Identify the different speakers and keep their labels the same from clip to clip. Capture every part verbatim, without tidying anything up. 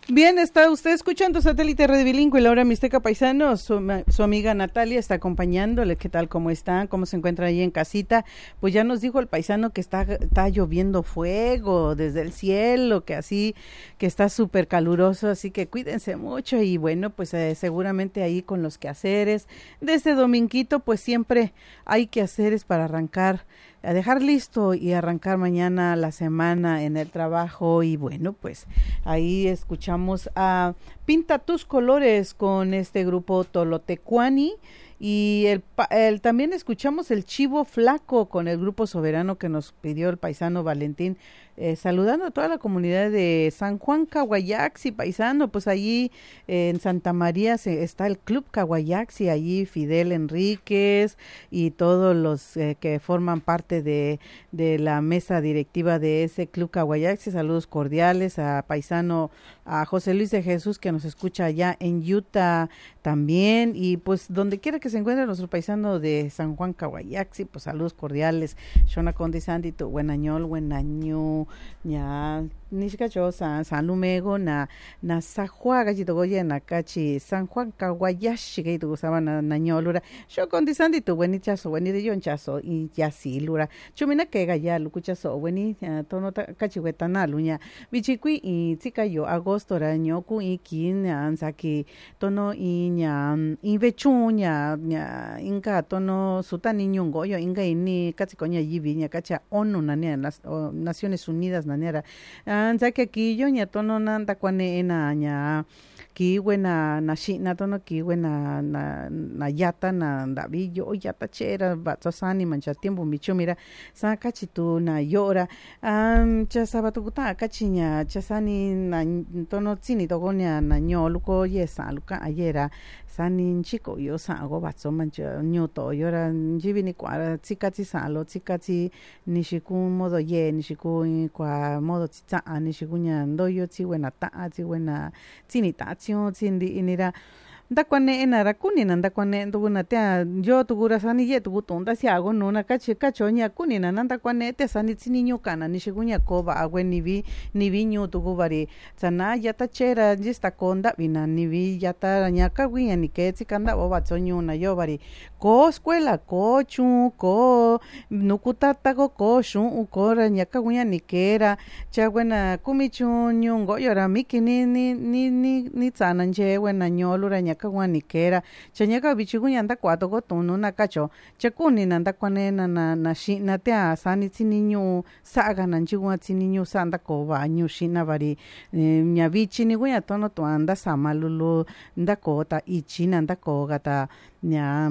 Speaker 1: Bien, está usted escuchando Satélite Red Bilingüe, Laura Mixteca Paisano, su, su amiga Natalia está acompañándole. ¿Qué tal? ¿Cómo están? ¿Cómo se encuentran ahí en casita? Pues ya nos dijo el paisano que está, está lloviendo fuego desde el cielo, que así, que está súper caluroso, así que cuídense mucho y bueno, pues eh, seguramente ahí con los quehaceres de este dominguito, pues siempre hay quehaceres para arrancar, a dejar listo y arrancar mañana la semana en el trabajo y bueno, pues ahí escuchamos a Pinta tus colores con este grupo Tolotecuani y el, el también escuchamos el Chivo Flaco con el grupo Soberano que nos pidió el paisano Valentín, eh, saludando a toda la comunidad de San Juan Caguayaxi, paisano, pues allí eh, en Santa María se, está el Club Caguayaxi, allí Fidel Enríquez y todos los eh, que forman parte de, de la mesa directiva de ese Club Caguayaxi, saludos cordiales a paisano, a José Luis de Jesús que nos escucha allá en Utah también y pues donde quiera que se encuentre nuestro paisano de San Juan Caguayaxi, pues saludos cordiales, Shona Conde Sandito, buenañol, buenaño, ña, nishkacho, san, san lumego, na, na sajuaga, chito goye, na cachi, San Juan Caguayaxi, que tu gustaba na, nañolura, Shona Conde Sandito, buenichazo, bueni de yonchazo, y ya sí, lura, chumina que gaya, lucuchazo, bueni, tono cachi huetana, luña, bichicui, y tzikayo, agosto, rañoku, y kin, ansaki, tono, y ña, y vechuña, ña, inka, tono, sutani ñungo, yo, inga, ini, casi coña, yivi, ña, cacha, onu, nania, las Naciones Unidas, naniara, ansaki aquí, yo, ña, tono, nanda, cuane, ena, ña, kiwe na na shina tono kiwe na na na yata na davi yo yata chera batso sani mancha tiempo micho mira sa kachitu na yora um cha sabatu kuta kachinya cha sani na tono tsini togonya na nyoluko yesa luka ayera sani chico yo sa go batso mancha nyoto yora jibini kwa tsikati salo tsikati nishiku modo ye nishiku kwa modo tsitsa nishikunya ndoyo tsiwe na ta tsiwe na tsini ta tsindi inira ndakwane enara kunina ndakwane nduguna tea yo tugura sani ye tugu tonda si hago no na kachi kachonya kunina ndakwane te sani tsiniño kana ni shigunya koba agwe nivi nivi nyu tugu bari tsana yata chera jista konda vina nivi yata nyaka winya ni ke tsikanda boba tsonyu na yo bari ko escuela ko chu ko nukutata ko ko shu ko ra nyaka winya ni kera chagwena kumichu nyungo yora mikini ni ni ni ni tsana nje wena nyolura nyaka ni kera chanyaka bichigunya nda kwato go tono na kacho chakuni nanda kwane na na na shina tea sani tsiniñu saga na njigwa tsiniñu sanda ko ba nyu shina bari nya bichi ni gunya tono to anda samalulu nda ko ta ichi nanda ko gata nya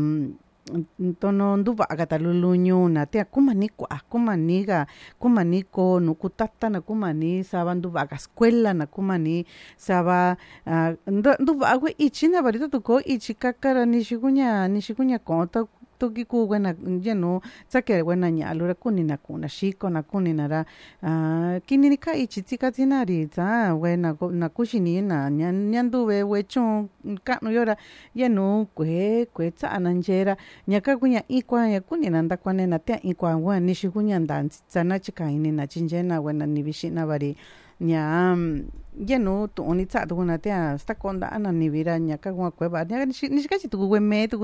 Speaker 1: tono nduva gata lulunyu na tea kumani kwa kumani ga kumani ko nukutata na kumani saba nduva ga escuela na kumani saba uh, nduva agwe ichi na barito tuko ichi kakara nishigunya nishigunya konta toki ku buena lleno saque buena ñalura kunina kuna shiko na kunina ra uh, kinini ka ichi tsika tinari ta buena na kushini na nyanduve wecho ka no yora yenu kwe kwe tsa nanjera nyaka kunya ikwa ya kunina nda kwane na te ikwa wa nishigunya ndan tsana chika ini na chinjena buena nibishina bari nya yenu tu oni tsa tu na te sta konda ana nibira nyaka kwa kwe ba nya nishika chitu we me tu